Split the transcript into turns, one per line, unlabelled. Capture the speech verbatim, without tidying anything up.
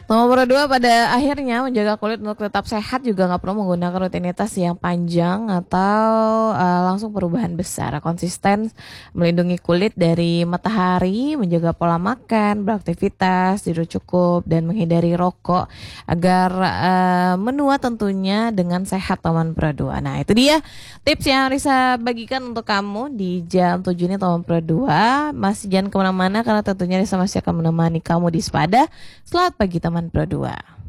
Nomor dua, pada akhirnya menjaga kulit untuk tetap sehat juga nggak perlu menggunakan rutinitas yang panjang atau uh, langsung perubahan besar. Konsisten melindungi kulit dari matahari, menjaga pola makan, beraktivitas, tidur cukup, dan menghindari rokok agar uh, menua tentunya dengan sehat teman Pro dua. Nah itu dia tips yang Risa bagikan untuk kamu di jam tujuh ini teman Pro dua. Masih jangan kemana-mana karena tentunya Risa masih akan menemani kamu di Sepada. Selamat pagi teman Pro dua.